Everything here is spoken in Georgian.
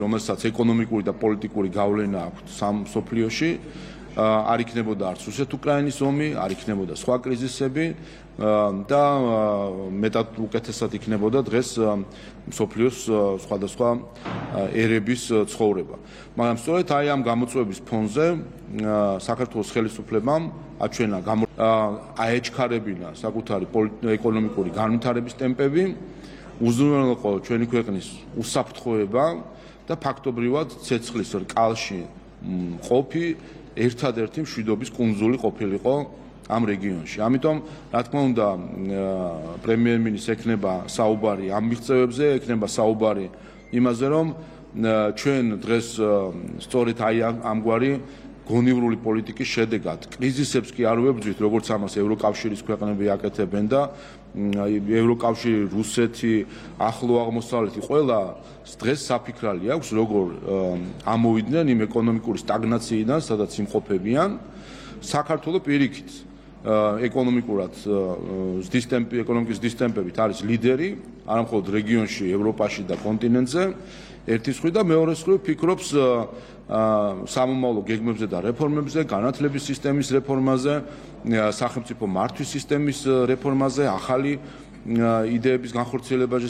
რომელსაც ეკონომიკური და პოლიტიკური გავლენა აქვს სამ სოფლიოში, არ იქნებოდა არც რუსეთ-უკრაინის ომი, არ იქნებოდა სხვა კრიზისები და მეტად უკეთესად იქნებოდა დღეს მსოფლიოს სხვადასხვა ერების ცხოვრება. მაგრამ სწორედ აი ამ გამოწვევების ფონზე საქართველოს ხელისუფლებამ აჩვენა აეჩქარებინა საკუთარი ეკონომიკური განვითარების ტემპები, უზრუნველყო ჩვენი ქვეყნის უსაფრთხოება და ფაქტობრივად ცეცხლის რკალში ყოფი ერთადერთი მშვიდობის კუნძული ყოფილიყო ამ რეგიონში. ამიტომ, რა თქმა უნდა, პრემიერ-მინისტრს ექნება საუბარი ამ მიღწევებზე, ექნება საუბარი იმაზე, რომ ჩვენ დღეს სწორედ აი ამგვარი გონივრული პოლიტიკის შედეგად კრიზისებს კი არ ვებრძვით, როგორც ამას ევროკავშირის ქვეყნები აკეთებენ და ევროკავშირი, რუსეთი, ახლო აღმოსავლეთი ყველა დღეს საფიქრალი აქვს, როგორ ამოვიდნენ იმ ეკონომიკური სტაგნაციიდან, სადაც იმყოფებიან. საქართველოს პირიქით ეკონომიკურად ეკონომიკის ზრდის ტემპებით არის ლიდერი, არა მხოლოდ რეგიონში, ევროპაში და კონტინენტზე. ერთი მხრივ და მეორე მხრივ ფიქრობს სამომავლო გეგმებზე და რეფორმებზე, განათლების სისტემის რეფორმაზე, სახელმწიფო მართვის სისტემის რეფორმაზე, ახალი იდეების განხორციელებაზე.